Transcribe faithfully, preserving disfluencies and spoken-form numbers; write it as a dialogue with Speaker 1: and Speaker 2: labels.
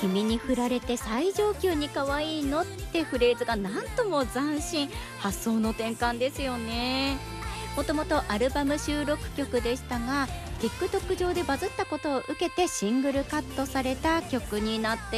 Speaker 1: 君に振られて最上級に可愛いのってフレーズがなんとも斬新、発想の転換ですよね。もともとアルバム収録曲でしたが TikTok 上でバズったことを受けてシングルカットされた曲になって